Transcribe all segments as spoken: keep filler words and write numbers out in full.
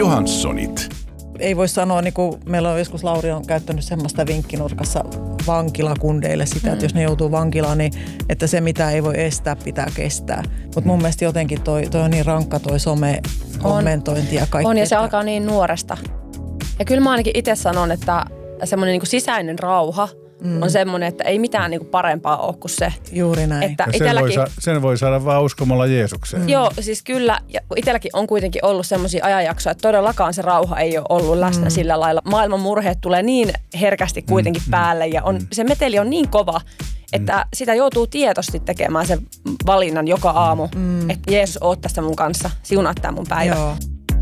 Johanssonit. Ei voi sanoa, niin kuin meillä on joskus Lauri on käyttänyt semmoista vinkkinurkassa vankilakundeille sitä, mm. että jos ne joutuu vankilaan, niin että se mitä ei voi estää, pitää kestää. Mutta mun mielestä jotenkin toi, toi on niin rankka toi some-kommentointi ja kaikki. On ja se että... alkaa niin nuoresta. Ja kyllä mä ainakin itse sanon, että semmoinen niin kuin sisäinen rauha mm. on semmoinen, että ei mitään niin kuin parempaa ole kuin se. Juuri näin. Että sen, itelläkin... voi sa- sen voi saada vaan uskomalla Jeesukseen. Mm. Joo, siis kyllä. Ja itselläkin on kuitenkin ollut semmoisia ajanjaksoja, että todellakaan se rauha ei ole ollut läsnä mm. sillä lailla. Maailman murheet tulee niin herkästi kuitenkin mm. päälle ja on, se meteli on niin kova, että mm. sitä joutuu tietoisesti tekemään sen valinnan joka aamu. Mm. Että Jeesus, oot tässä mun kanssa, siunaa tää mun päivä. Joo.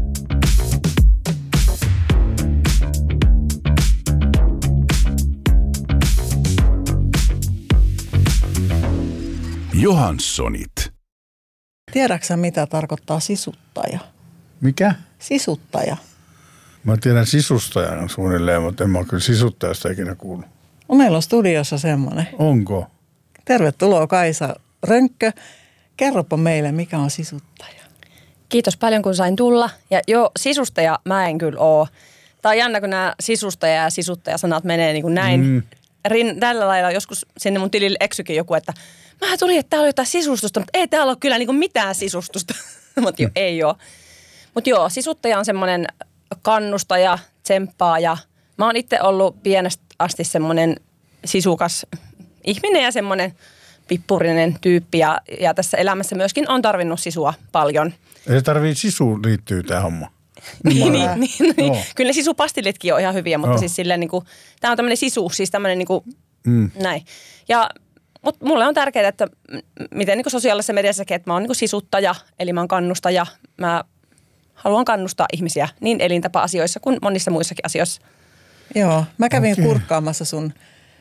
Johanssonit. Tiedätkö mitä tarkoittaa sisuttaja? Mikä? Sisuttaja. Mä tiedän sisustajan suunnilleen, mutta en mä ole kyllä sisuttajasta ikinä kuullut. No, meillä on studiossa semmoinen. Onko? Tervetuloa Kaisa Rönkkö. Kerropa meille, mikä on sisuttaja. Kiitos paljon, kun sain tulla. Ja joo, sisustaja mä en kyllä oo. Tää on jännä, kun nämä sisustaja ja sisuttaja-sanat menee niin kuin näin. Mm. Rin, tällä lailla joskus sinne mun tilille eksykin joku, että mä tulin, että täällä on jotain sisustusta, mutta ei täällä ole kyllä niin kuin mitään sisustusta. Mutta jo, ei ole. Mutta joo, sisuttaja on semmoinen kannustaja, tsemppaaja. Mä oon itse ollut pienestä asti semmoinen sisukas ihminen ja semmoinen pippurinen tyyppi. Ja, ja tässä elämässä myöskin on tarvinnut sisua paljon. Ei se tarvii sisuun liittyy tää homma. niin, niin, niin, niin. No. Kyllä ne sisupastillitkin on ihan hyviä, mutta no. siis silleen niin kuin, tää on tämmöinen sisu, siis tämmöinen niin kuin, mm. näin. Ja mutta mulle on tärkeää, että miten niin kuin sosiaalisessa mediassakin, että mä oon niin kuin sisuttaja, eli mä oon kannustaja. Mä haluan kannustaa ihmisiä niin elintapa-asioissa kuin monissa muissakin asioissa. Joo, mä kävin okay. kurkkaamassa sun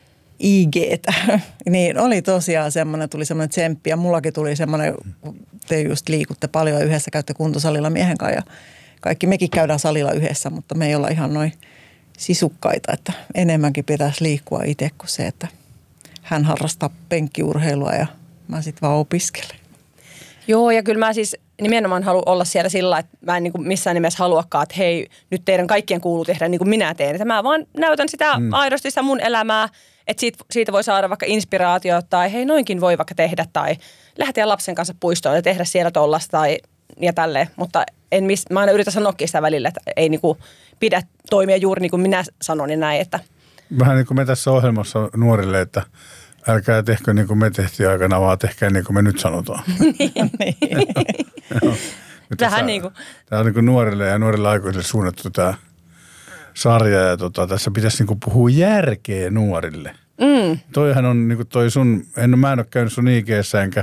I G:tä, niin oli tosiaan semmoinen, tuli semmoinen tsemppi ja mullakin tuli semmoinen, te just liikutte paljon yhdessä, käytte kuntosalilla miehen kanssa ja kaikki mekin käydään salilla yhdessä, mutta me ei olla ihan noin sisukkaita, että enemmänkin pitäisi liikkua itse kuin se, että hän harrastaa penkkiurheilua ja mä sitten vaan opiskelen. Joo, ja kyllä mä siis nimenomaan haluan olla siellä sillä, että mä en niin kuin missään nimessä haluakaan, että hei, nyt teidän kaikkien kuuluu tehdä niin kuin minä teen. Että mä vaan näytän sitä mm. aidosti sitä mun elämää, että siitä, siitä voi saada vaikka inspiraatio tai hei, noinkin voi vaikka tehdä tai lähteä lapsen kanssa puistoon ja tehdä siellä tollasta tai ja tälleen. Mutta en mis, mä aina yritän sanoakin sitä välillä, että ei niin kuin pidä toimia juuri niin kuin minä sanon ja näin, että vähän niin kuin me tässä ohjelmassa nuorille, että älkää tehkö niin kuin me tehtiin aikana, vaan tehkää niin kuin me nyt sanotaan. Vähän niin kuin. Tämä on niin kuin nuorille ja nuorille aikuisille suunnattu tämä sarja ja tota, tässä pitäisi niin kuin puhua järkeä nuorille. Mm. Toihan on niin kuin toi sun, en, mä en ole käynyt sun I G:ssä enkä,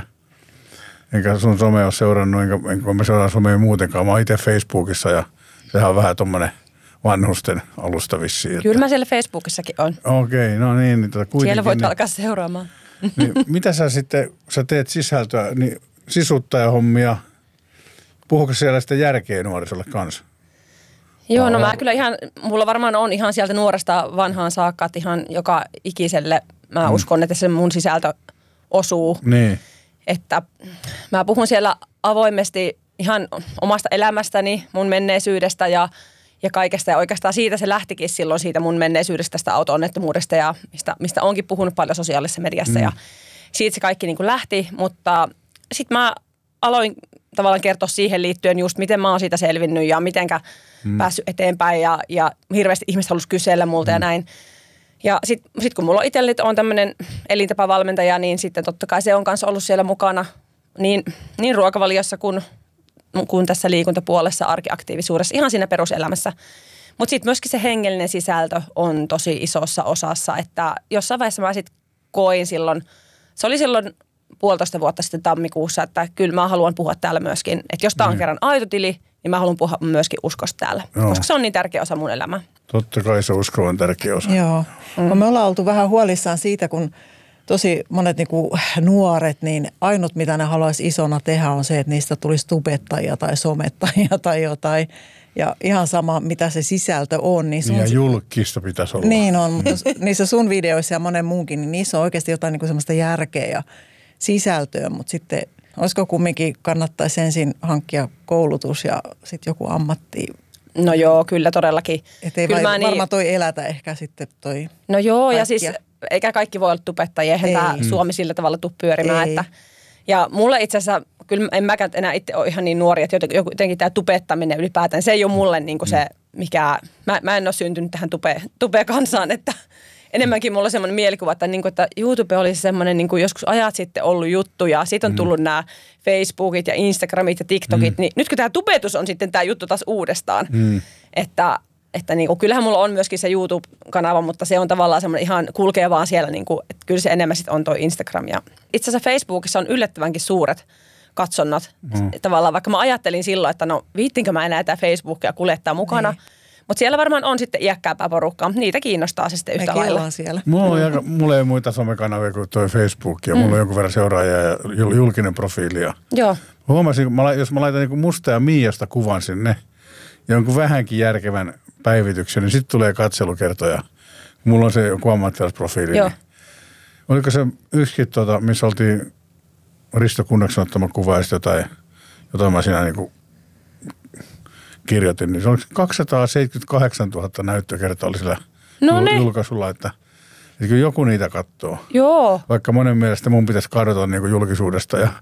enkä sun some ole seurannut, enkä, enkä mä seuraan somea muutenkaan. Mä oon itse Facebookissa ja sehän on vähän tommoinen vanhusten alusta vissiin. Kyllä mä siellä Facebookissakin on. Okei, okay, no niin. niin tota siellä voit niin, alkaa seuraamaan. Niin, mitä sä sitten, sä teet sisältöä, niin sisuttajahommia, puhuuko siellä sitten järkeä nuorisolle kanssa? Joo, no mä kyllä ihan, mulla varmaan on ihan sieltä nuoresta vanhaan saakka, että ihan joka ikiselle mä hmm. uskon, että se mun sisältö osuu. Niin. Että mä puhun siellä avoimesti ihan omasta elämästäni, mun menneisyydestä ja Ja kaikesta. Ja oikeastaan siitä se lähtikin silloin siitä mun menneisyydestä, tästä auto-onnettomuudesta ja mistä, mistä onkin puhunut paljon sosiaalisessa mediassa. Mm. Ja siitä se kaikki niin kuin lähti, mutta sitten mä aloin tavallaan kertoa siihen liittyen just, miten mä oon siitä selvinnyt ja mitenkä mm. päässyt eteenpäin. Ja, ja hirveästi ihmiset halusi kysellä multa mm. ja näin. Ja sitten sit kun mulla itselleni on tämmöinen elintapavalmentaja, niin sitten totta kai se on kanssa ollut siellä mukana niin, niin ruokavaliossa kuin kuin tässä liikuntapuolessa, arkiaktiivisuudessa, ihan siinä peruselämässä. Mutta sitten myöskin se hengellinen sisältö on tosi isossa osassa, että jossain vaiheessa mä sitten koin silloin, se oli silloin puolitoista vuotta sitten tammikuussa, että kyllä mä haluan puhua täällä myöskin, että jos tämä on mm. kerran aito tili, niin mä haluan puhua myöskin uskosta täällä, Joo. koska se on niin tärkeä osa mun elämää. Totta kai se usko on tärkeä osa. Joo, mm. me ollaan oltu vähän huolissaan siitä, kun tosi monet niinku nuoret, niin ainut mitä ne haluaisi isona tehdä on se, että niistä tulisi tubettajia tai somettajia tai jotain. Ja ihan sama, mitä se sisältö on. Niin sun, ja julkista pitäisi olla. Niin on, mutta niissä sun videoissa ja monen muunkin, niin niissä on oikeasti jotain niinku semmoista järkeä ja sisältöä. Mutta sitten olisiko kumminkin kannattaisi ensin hankkia koulutus ja sitten joku ammatti No joo, kyllä todellakin. Että ei kyllä vai, niin, varmaan toi elätä ehkä sitten toi. No joo, kaikkia. Ja siis eikä kaikki voi olla tubettajia, eihän tämä Suomi sillä tavalla tuu pyörimään. Että, ja mulle itse asiassa, kyllä en mäkään enää itse ole ihan niin nuori, että jotenkin tämä tubettaminen ylipäätään, se ei ole mulle niin kuin se, mikä, mä, mä en ole syntynyt tähän tube, tube-kansaan, että enemmänkin mulla on semmoinen mielikuva, että, niin kuin, että YouTube olisi semmoinen niin kuin joskus ajat sitten ollut juttu ja sitten on tullut mm. nämä Facebookit ja Instagramit ja TikTokit, mm. niin nytkö tämä tubetus on sitten tämä juttu taas uudestaan, mm. että Että niinku, kyllähän mulla on myöskin se YouTube-kanava, mutta se on tavallaan semmoinen ihan kulkee vaan siellä, niinku, että kyllä se enemmän sitten on toi Instagram. Ja itse asiassa Facebookissa on yllättävänkin suuret katsonnat. Mm. Tavallaan vaikka mä ajattelin silloin, että no viittinkö mä enää tämä Facebookia kuljettaa mukana. Niin. Mutta siellä varmaan on sitten iäkkääpää porukkaa. Niitä kiinnostaa se sitten yhtä Mekin lailla. Siellä. Mulla, on aika, mulla ei muita somekanavia kuin toi Facebook ja mm. mulla on jonkun verran seuraajia ja julkinen profiili. Ja joo. Huomasin, jos mä laitan niinku musta ja Miiasta kuvan sinne, jonkun vähänkin järkevän päivityksen, niin sitten tulee katselukertoja. Mulla on se joku ammattilaisprofiili. Niin oliko se yksikin, tuota, missä oltiin Risto Kunnaksen ottama kuva ja jotain, jotain mä siinä niinku kirjoitin, niin se oli kaksisataaseitsemänkymmentäkahdeksantuhatta näyttökertaa oli sillä no niin. julkaisulla, että, että kyllä joku niitä katsoo. Joo. Vaikka monen mielestä mun pitäisi kadota niinku julkisuudesta ja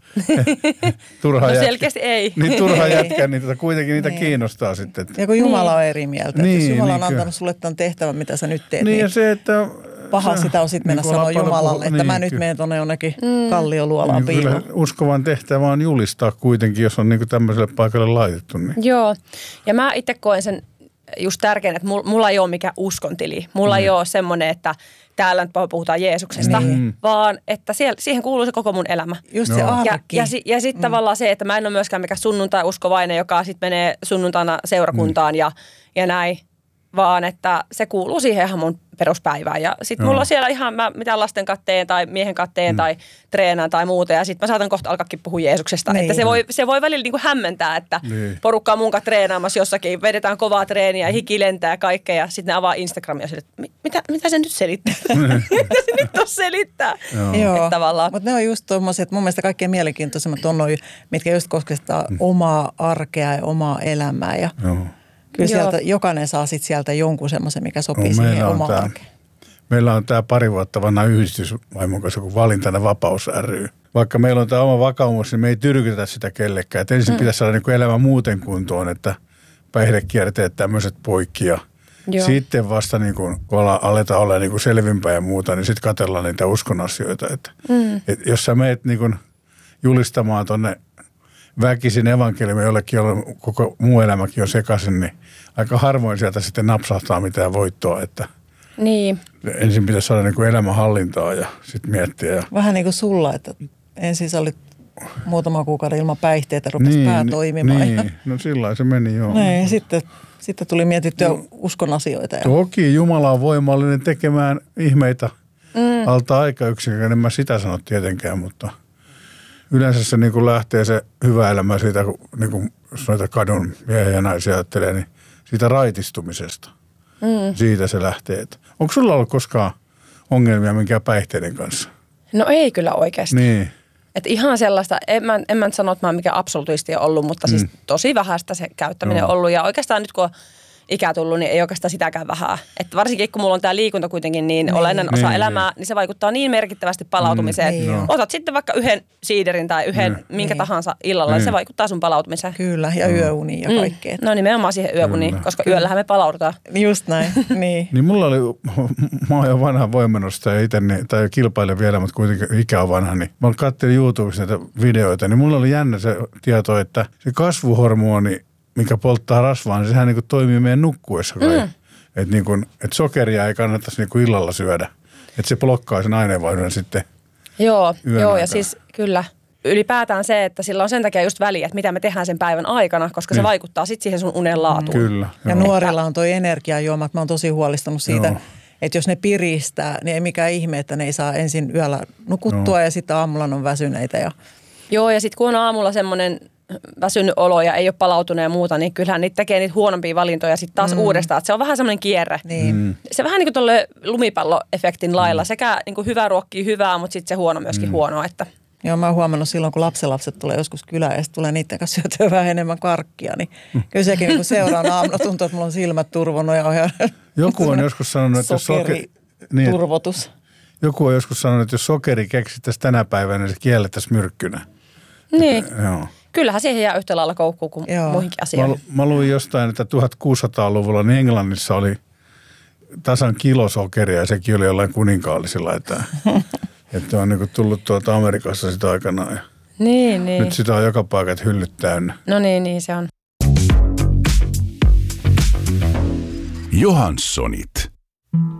turhaa no selkeästi jätkä, ei. Niin turhaa jätkää, niin tota, kuitenkin niitä niin. kiinnostaa sitten. Että. Ja kun Jumala niin. on eri mieltä. Niin, jos Jumala niin, on antanut sulle tämän tehtävän, mitä sä nyt teet, niin, niin ja se, että paha sitä on sitten mennä niin sanoa Jumalalle, puhu, että niin, mä nyt menen tuonne jonnekin mm. kallioluolaan niin, piiloon. Uskovan tehtävä on julistaa kuitenkin, jos on niin tämmöiselle paikalle laitettu. Niin. Joo, ja mä itse koen sen just tärkeän, että mulla ei ole mikään uskontili. Mulla mm. ei ole semmoinen, että täällä nyt puhutaan Jeesuksesta, mm. vaan että siellä, siihen kuuluu se koko mun elämä. Just se arki. Ja, ja, ja sitten mm. tavallaan se, että mä en ole myöskään mikään sunnuntai-uskovainen, joka sitten menee sunnuntaina seurakuntaan mm. ja, ja näin, vaan että se kuuluu siihen ihan mun peruspäivään. Ja sitten mulla on siellä ihan mä mitään lasten katteen tai miehen katteen mm. tai treenaan tai muuta. Ja sitten mä saatan kohta alkaakin puhua Jeesuksesta. Niin. Että se voi, se voi välillä niinku hämmentää, että niin. porukka on munkaan treenaamassa jossakin. Vedetään kovaa treeniä ja hiki lentää ja kaikkea. Ja sitten ne avaa Instagramia ja sille, että mitä, mitä se nyt selittää? mitä se nyt on selittää? Joo, mutta ne on just tuommoiset, että mun mielestä kaikkein mielenkiintoisemmat on noi, mitkä just koskettaa mm. omaa arkea ja omaa elämää. Ja joo. Kyllä sieltä, jokainen saa sitten sieltä jonkun semmoisen, mikä sopii no, siihen omaan arkeen. Meillä on tämä pari vuotta vanha yhdistys vaimon kanssa kuin Valintana Vapaus ry. Vaikka meillä on tämä oma vakaumus, niin me ei tyrkytä sitä kellekään. Et ensin mm. pitäisi saada niin elämä muuten kuntoon, että päihdekierteet tämmöiset poikki. Ja sitten vasta niin kun, kun aletaan olla niin selvinpäin ja muuta, niin sitten katsellaan niitä uskon asioita. Että, mm. et jos sä meet niin julistamaan tuonne väkisin evankeliumi jollekin, jolla koko muu elämäkin on sekaisin, niin aika harvoin sieltä sitten napsahtaa mitään voittoa, että niin. ensin pitäisi saada niin kuin elämänhallintaa ja sitten miettiä. Ja vähän niin kuin sulla, että ensin sä olit muutama kuukauden ilman päihteitä, rupesi niin, pää toimimaan. Niin, ja no sillä se meni joo. Niin, sitten, sitten tuli mietittyä no, uskon asioita. Ja toki Jumala on voimallinen tekemään ihmeitä mm. alta aikayksikön, en mä sitä sano tietenkään, mutta yleensä se niin kuin lähtee se hyvä elämä siitä, kun niin kuin, jos noita kadun miehiä ja naisia ajattelee, niin siitä raitistumisesta. Mm. Siitä se lähtee. Onko sulla ollut koskaan ongelmia minkään päihteiden kanssa? No ei kyllä oikeasti. Niin. Että ihan sellaista, en mä, en mä sano, että mä oon mikään absolutisti ollut, mutta siis mm. tosi vähäistä se käyttäminen on ollut. Ja oikeastaan nyt kun on ikää tullut, niin ei oikeastaan sitäkään vähää. Että varsinkin kun mulla on tää liikunta kuitenkin niin, niin olennainen osa niin, elämää, niin se vaikuttaa niin merkittävästi palautumiseen. Mm, niin otat sitten vaikka yhden siiderin tai yhden mm, minkä niin. tahansa illalla, niin se vaikuttaa sun palautumiseen. Kyllä, ja yöuniin ja kaikkea. Mm. No nimenomaan siihen yöuniin, Kyllä. koska Kyllä. yöllähän me palaudutaan. Just näin, niin. Niin mulla oli, mä oon jo vanha voimennosta ja itse, tai kilpailen vielä, mutta kuitenkin ikä on vanha, niin mä katselin YouTubessa näitä videoita, niin mulla oli jännä se tieto, että se kasvuhormoni, mikä polttaa rasvaa, niin sehän niin kuin toimii meidän nukkuessa kai. Mm. Että niin kuin, et sokeria ei kannattaisi niin kuin illalla syödä. Että se blokkaa sen aineenvaihdon sitten Joo, joo ja siis kyllä. Ylipäätään se, että sillä on sen takia just väliä, että mitä me tehdään sen päivän aikana, koska niin. se vaikuttaa sitten siihen sun unen laatuun. Kyllä. Ja joo. nuorilla on toi energiajuomat. Mä oon tosi huolestunut siitä, joo. että jos ne piristää, niin ei mikään ihme, että ne ei saa ensin yöllä nukuttua joo. ja sitten aamulla on väsyneitä. Ja joo, ja sitten kun on aamulla semmoinen väsynyt olo ja ei ole palautunut ja muuta, niin kyllähän niitä tekee niitä huonompia valintoja sitten taas mm. uudestaan. Että se on vähän semmoinen kierre. Niin. Mm. Se vähän niin kuin tuolle lumipalloefektin lailla. Sekä niin kuin hyvä ruokkii hyvää, mutta sitten se huono myöskin mm. huonoa. Että Joo, mä oon huomannut silloin, kun lapsenlapset tulee joskus kylään ja sitten tulee niiden kanssa syötyä vähän enemmän karkkia, niin kyllä sekin niin seuraan aamuna tuntuu, että mulla on silmät turvonnut ja ohjaan. Joku on joskus sanonut, että jos sokeri... Niin, turvotus. Joku on joskus sanonut, että jos sokeri keksittäisiin tänä päivänä, niin se kiellettäisiin myrkkynä. Niin. Että, joo. Kyllähän siihen jää yhtä lailla koukkuun kuin joo. muihinkin asioihin. Mä, mä luin jostain, että tuhatkuusisataaluvulla niin Englannissa oli tasan kilo sokeria ja sekin oli jollain kuninkaallisilla. Että, että on niin tullut tuolta Amerikassa sitä aikanaan. Ja niin, niin. Nyt sitä on joka paikat hyllyt täynnä. No niin, niin se on. Johanssonit.